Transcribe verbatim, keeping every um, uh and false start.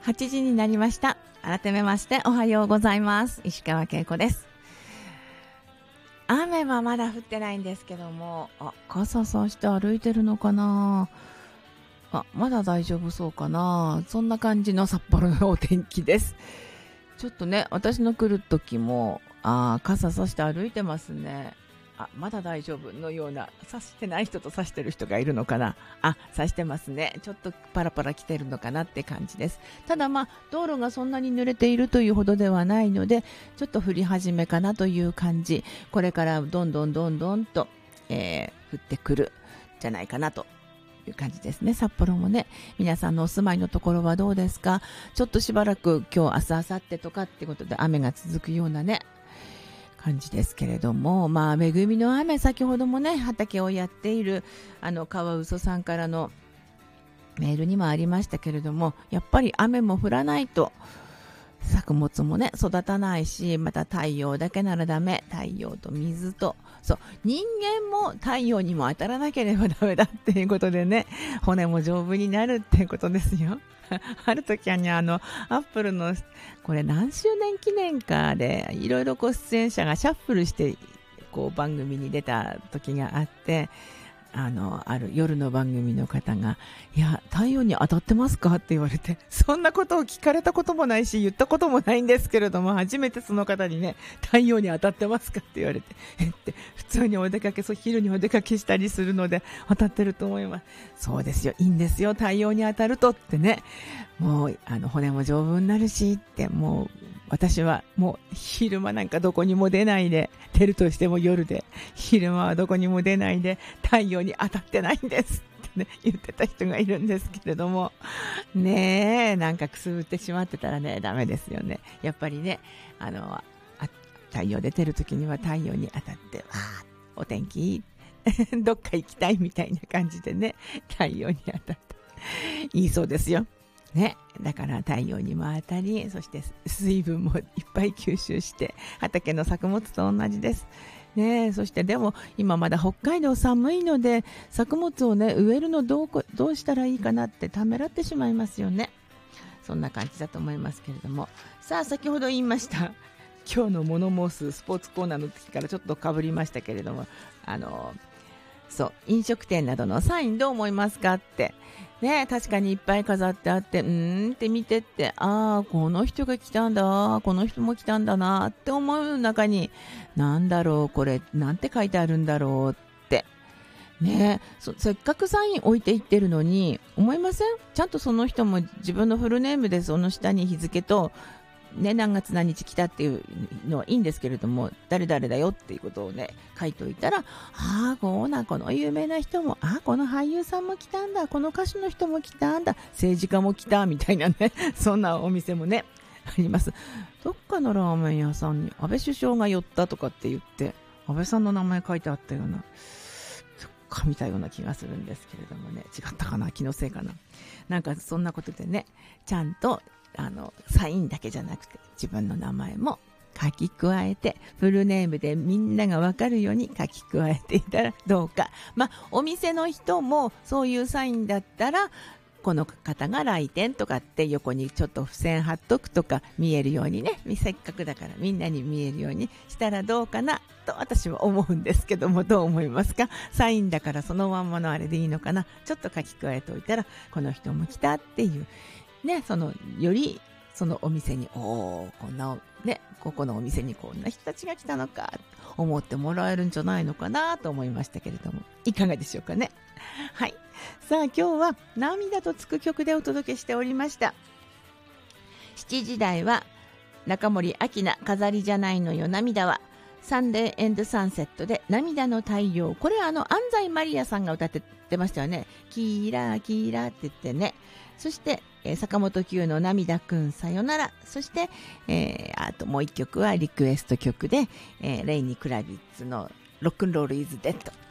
はちじになりました。改めましておはようございます。石川恵子です。雨はまだ降ってないんですけども、あ、傘さして歩いてるのかな。あ、まだ大丈夫そうかな。そんな感じの札幌のお天気です。ちょっとね、私の来る時もあ傘さして歩いてますね。あ、まだ大丈夫のような、差してない人と差してる人がいるのかな。あ、差してますね。ちょっとパラパラ来てるのかなって感じです。ただまあ道路がそんなに濡れているというほどではないので、ちょっと降り始めかなという感じ。これからどんどんどんどんと、えー、降ってくるじゃないかなという感じですね。札幌もね、皆さんのお住まいのところはどうですか。ちょっとしばらく今日明日明後日とかってことで雨が続くようなね感じですけれども、まあ恵みの雨、先ほどもね畑をやっているあの川嘘さんからのメールにもありましたけれども、やっぱり雨も降らないと作物もね育たないし、また太陽だけならダメ。太陽と水と、そう人間も太陽にも当たらなければダメだっていうことでね、骨も丈夫になるっていうことですよ。ある時はね、あのアップルのこれ何周年記念かでいろいろこう出演者がシャッフルしてこう番組に出た時があって、あのある夜の番組の方が、いや太陽に当たってますかって言われて、そんなことを聞かれたこともないし言ったこともないんですけれども、初めてその方にね、太陽に当たってますかって言われて、えって普通にお出かけ、そう昼にお出かけしたりするので当たってると思います。そうですよ、いいんですよ、太陽に当たるとってね。もうあの骨も丈夫になるしって、もう私はもう昼間なんかどこにも出ないで、出るとしても夜で、昼間はどこにも出ないで太陽に当たってないんですってね言ってた人がいるんですけれどもね、えなんかくすぶってしまってたらねダメですよね。やっぱりね、あのあ太陽出てる時には太陽に当たって、わーお天気いいどっか行きたいみたいな感じでね、太陽に当たっていいそうですよね。だから太陽にも当たり、そして水分もいっぱい吸収して畑の作物と同じですね。そしてでも今まだ北海道寒いので、作物をね植えるのどうこどうしたらいいかなってためらってしまいますよね。そんな感じだと思いますけれども、さあ先ほど言いました今日のモノ申すスポーツコーナーの時からちょっとかぶりましたけれども、あのそう飲食店などのサインどう思いますかってね、確かにいっぱい飾ってあって、うーんって見てって、ああこの人が来たんだ、この人も来たんだなって思う中に、なんだろうこれなんて書いてあるんだろうってね、そせっかくサイン置いていってるのに思いません？ちゃんとその人も自分のフルネームでその下に日付とね、何月何日来たっていうのはいいんですけれども、誰々だよっていうことをね書いておいたら、ああこうなこの有名な人も、あこの俳優さんも来たんだ、この歌手の人も来たんだ、政治家も来たみたいなねそんなお店もねあります。どっかのラーメン屋さんに安倍首相が寄ったとかって言って安倍さんの名前書いてあったような、そっか見たような気がするんですけれどもね、違ったかな、気のせいかな、なんかそんなことでね、ちゃんとあのサインだけじゃなくて自分の名前も書き加えて、フルネームでみんなが分かるように書き加えていたらどうか。まあお店の人もそういうサインだったら、この方が来店とかって横にちょっと付箋貼っとくとか、見えるようにね、せっかくだからみんなに見えるようにしたらどうかなと私は思うんですけども、どう思いますか？サインだからそのまんまのあれでいいのかな、ちょっと書き加えておいたらこの人も来たっていうね、そのよりそのお店に、おーこんなね、ここのお店にこんな人たちが来たのか思ってもらえるんじゃないのかなと思いましたけれども、いかがでしょうかね。はい、さあ今日は涙とつく曲でお届けしておりました。しちじ台は中森明菜、飾りじゃないのよ涙は、サンデーエンドサンセットで涙の太陽、これはあの安西マリアさんが歌ってましたよね。キーラーキーラーって言ってね。そして、えー、坂本九の涙くんさよなら、そして、えー、あともう一曲はリクエスト曲で、えー、レイニー・クラビッツのロックンロールイズデッド